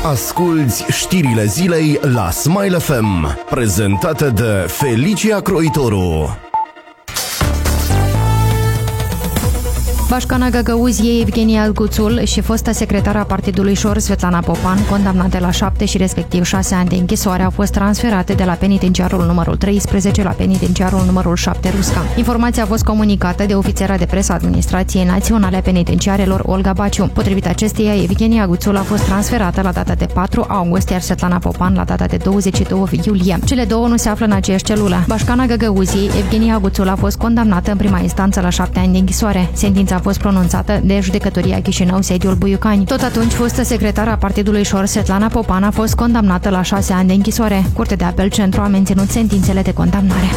Asculți știrile zilei la Smile FM, prezentate de Felicia Croitoru. Bașcana Găgăuziei, Evgenia Guțul și fosta secretară a partidului Șor, Svetlana Popan, condamnate la 7 și respectiv 6 ani de închisoare, au fost transferate de la penitenciarul numărul 13 la penitenciarul numărul 7 Rusca. Informația a fost comunicată de ofițera de presă Administrației Naționale a Penitenciarelor, Olga Baciu. Potrivit acesteia, Evgenia Guțul a fost transferată la data de 4 august, iar Svetlana Popan la data de 22 iulie. Cele două nu se află în aceeași celulă. Bașcana Găgăuziei, Evgenia Guțul, a fost condamnată în prima instanță la 7 ani de închisoare. Sentința a fost pronunțată de Judecătoria Chișinău, sediul Buiucani. Tot atunci, fostă secretară a partidului Șor, Svetlana Popan, a fost condamnată la 6 ani de închisoare. Curtea de apel Centru a menținut sentințele de condamnare.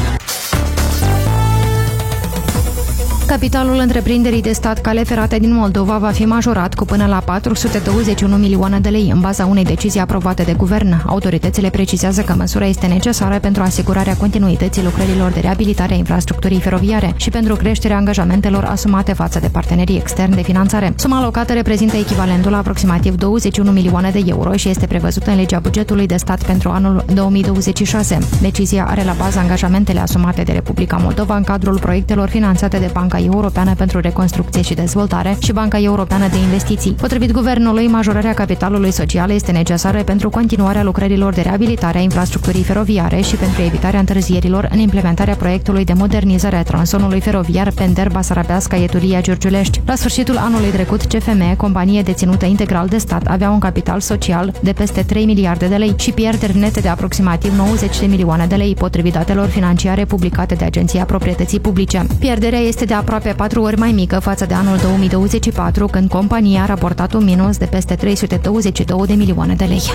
Capitalul întreprinderii de stat Cale Ferate din Moldova va fi majorat cu până la 421 milioane de lei în baza unei decizii aprobate de guvern. Autoritățile precizează că măsura este necesară pentru asigurarea continuității lucrărilor de reabilitare a infrastructurii feroviare și pentru creșterea angajamentelor asumate față de partenerii externi de finanțare. Suma alocată reprezintă echivalentul la aproximativ 21 milioane de euro și este prevăzută în legea bugetului de stat pentru anul 2026. Decizia are la bază angajamentele asumate de Republica Moldova în cadrul proiectelor finanțate de Banca Europeană pentru Reconstrucție și Dezvoltare și Banca Europeană de Investiții. Potrivit guvernului, majorarea capitalului social este necesară pentru continuarea lucrărilor de reabilitare a infrastructurii feroviare și pentru evitarea întârzierilor în implementarea proiectului de modernizare a tronsonului feroviar Pender-Basarabeasca-Ieturia-Giurgiulești. La sfârșitul anului trecut, CFM, companie deținută integral de stat, avea un capital social de peste 3 miliarde de lei și pierderi nete de aproximativ 90 de milioane de lei, potrivit datelor financiare publicate de Agenția Proprietății Publice. Pierderea este de aproape 4 ori mai mică față de anul 2024, când compania a raportat un minus de peste 322 de milioane de lei.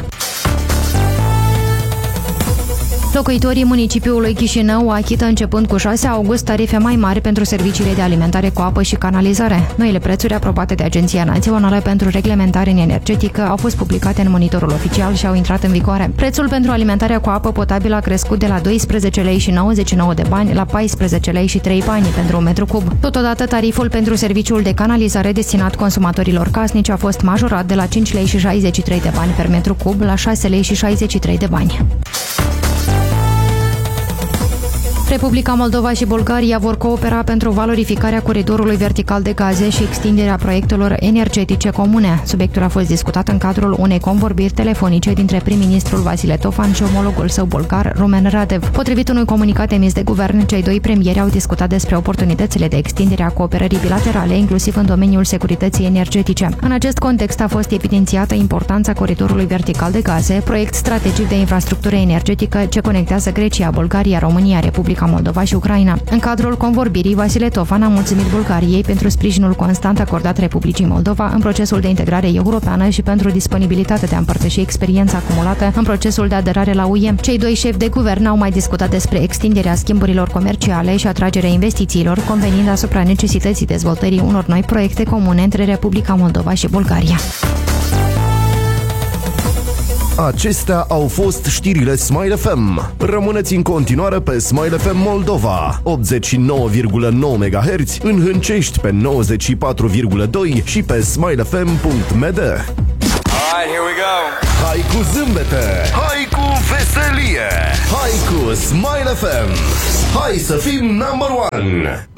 Locuitorii municipiului Chișinău achită începând cu 6 august tarife mai mari pentru serviciile de alimentare cu apă și canalizare. Noile prețuri aprobate de Agenția Națională pentru Reglementare Energetică au fost publicate în monitorul oficial și au intrat în vigoare. Prețul pentru alimentarea cu apă potabilă a crescut de la 12 lei și 99 de bani la 14 lei și 3 bani pentru un metru cub. Totodată, tariful pentru serviciul de canalizare destinat consumatorilor casnici a fost majorat de la 5 lei și 63 de bani per metru cub la 6 lei și 63 de bani. Republica Moldova și Bulgaria vor coopera pentru valorificarea coridorului vertical de gaze și extinderea proiectelor energetice comune. Subiectul a fost discutat în cadrul unei convorbiri telefonice dintre prim-ministrul Vasile Tofan și omologul său bulgar, Rumen Radev. Potrivit unui comunicat emis de guvern, cei doi premieri au discutat despre oportunitățile de extindere a cooperării bilaterale, inclusiv în domeniul securității energetice. În acest context a fost evidențiată importanța coridorului vertical de gaze, proiect strategic de infrastructură energetică ce conectează Grecia, Bulgaria, România, Republica Moldova și Ucraina. În cadrul convorbirii, Vasile Tofan a mulțumit Bulgariei pentru sprijinul constant acordat Republicii Moldova în procesul de integrare europeană și pentru disponibilitatea de a împărtăși experiența acumulată în procesul de aderare la UE. Cei doi șefi de guvern au mai discutat despre extinderea schimburilor comerciale și atragerea investițiilor, convenind asupra necesității dezvoltării unor noi proiecte comune între Republica Moldova și Bulgaria. Acestea au fost știrile Smile FM. Rămâneți în continuare pe Smile FM Moldova, 89,9 MHz, în Hâncești pe 94,2 și pe smilefm.md. Alright, here we go. Hai cu zâmbete, hai cu veselie, hai cu Smile FM. Hai să fim number one.